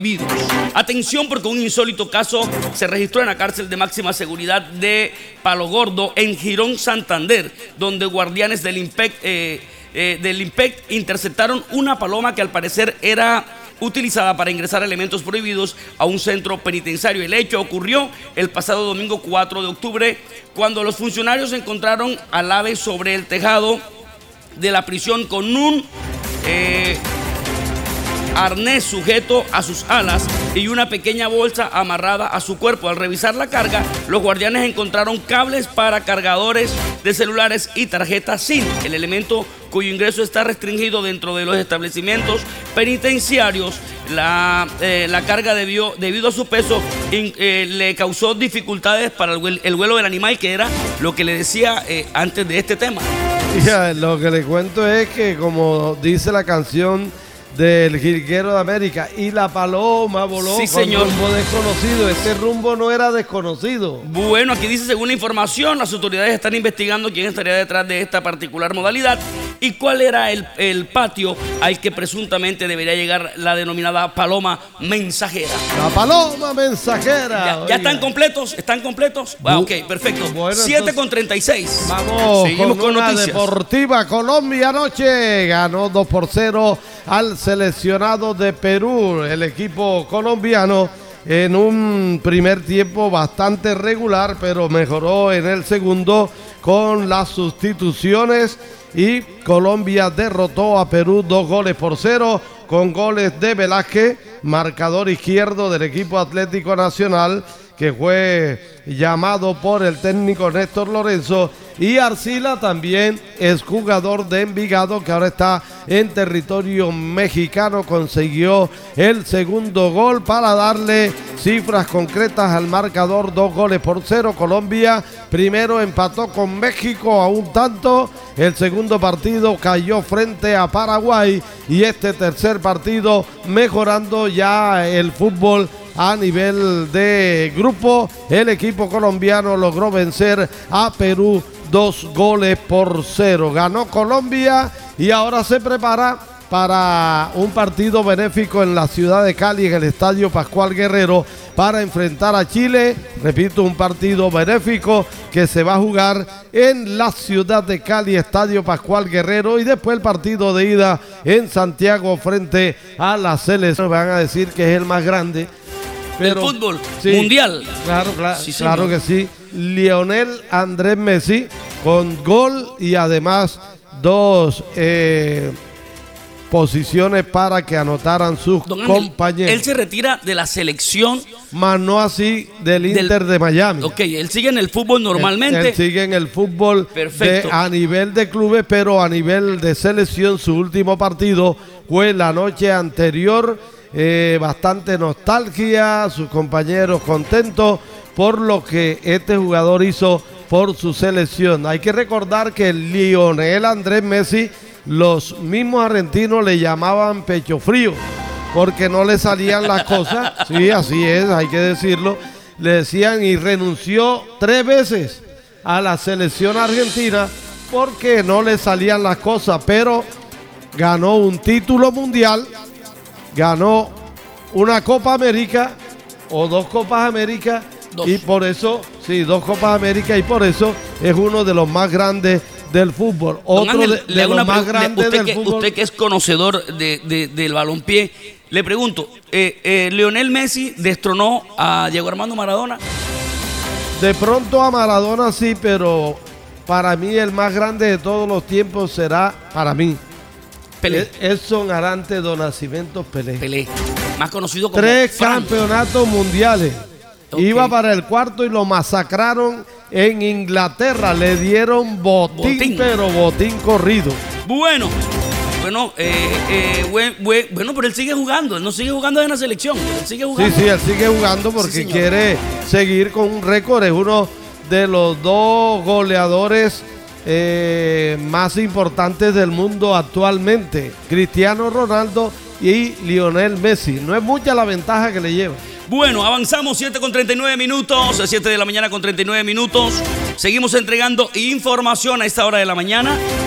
Atención, porque un insólito caso se registró en la cárcel de máxima seguridad de Palo Gordo, en Girón, Santander, donde guardianes del IMPEC interceptaron una paloma que al parecer era utilizada para ingresar elementos prohibidos a un centro penitenciario. El hecho ocurrió el pasado domingo 4 de octubre, cuando los funcionarios encontraron al ave sobre el tejado de la prisión con un arnés sujeto a sus alas y una pequeña bolsa amarrada a su cuerpo. Al revisar la carga, los guardianes encontraron cables para cargadores de celulares y tarjetas SIM. El elemento, cuyo ingreso está restringido dentro de los establecimientos penitenciarios, la carga debido a su peso le causó dificultades para el vuelo del animal, que era lo que le decía antes de este tema. Ya, lo que le cuento es que, como dice la canción del Jilguero de América, y la paloma voló sí, con señor. rumbo desconocido. Este rumbo no era desconocido. Bueno, aquí dice, según la información, las autoridades están investigando quién estaría detrás de esta particular modalidad y cuál era el patio al que presuntamente debería llegar la denominada paloma mensajera. La paloma mensajera. ¿Ya están completos? ¿Están completos? Ok, perfecto. Bueno, 7:36. Vamos, seguimos con una noticias. Deportiva. Colombia anoche ganó 2-0 al seleccionado de Perú. El equipo colombiano, en un primer tiempo bastante regular, pero mejoró en el segundo con las sustituciones, y Colombia derrotó a Perú 2-0 con goles de Velázquez, marcador izquierdo del equipo Atlético Nacional, que fue llamado por el técnico Néstor Lorenzo, y Arcila también es jugador de Envigado, que ahora está en territorio mexicano. Consiguió el segundo gol para darle cifras concretas al marcador. 2-0. Colombia primero empató con México a un tanto, el segundo partido cayó frente a Paraguay, y este tercer partido mejorando ya el fútbol a nivel de grupo. El equipo colombiano logró vencer a Perú 2-0. Ganó Colombia y ahora se prepara para un partido benéfico en la ciudad de Cali, en el Estadio Pascual Guerrero, para enfrentar a Chile. Repito, un partido benéfico que se va a jugar en la ciudad de Cali, Estadio Pascual Guerrero, y después el partido de ida en Santiago frente a la selección. Van a decir que es el más grande, pero el fútbol sí, mundial. Claro, sí, claro que sí. Lionel Andrés Messi con gol y además dos posiciones para que anotaran sus compañeros. Él se retira de la selección, más no así del Inter de Miami. Ok, él sigue en el fútbol normalmente. Él sigue en el fútbol a nivel de clubes, pero a nivel de selección su último partido fue la noche anterior. Bastante nostalgia, sus compañeros contentos por lo que este jugador hizo por su selección. Hay que recordar que Lionel Andrés Messi, los mismos argentinos le llamaban pecho frío, porque no le salían las cosas. Sí, así es, hay que decirlo. Le decían, y renunció 3 veces a la selección argentina porque no le salían las cosas, pero ganó un título mundial, ganó una Copa América o 2 Copas América, y por eso, sí, 2 Copas América, y por eso es uno de los más grandes del fútbol. Otro de los más grandes del fútbol. Usted que es conocedor del balompié, le pregunto, ¿Lionel Messi destronó a Diego Armando Maradona? De pronto a Maradona sí, pero para mí el más grande de todos los tiempos será, para mí, Pelé. Edson Arantes do Nascimento Pelé. Pelé, más conocido como 3 Fran. campeonatos mundiales. Okay. Iba para el 4º y lo masacraron en Inglaterra. Le dieron botín, pero botín corrido. Bueno, pero él sigue jugando. Él no sigue jugando en la selección. Él sigue jugando. Sí, él sigue jugando porque quiere seguir con un récord. Es uno de los 2 goleadores más importantes del mundo actualmente, Cristiano Ronaldo y Lionel Messi. No es mucha la ventaja que le lleva. Bueno, avanzamos, 7:39 minutos, 7 de la mañana con 39 minutos. Seguimos entregando información a esta hora de la mañana.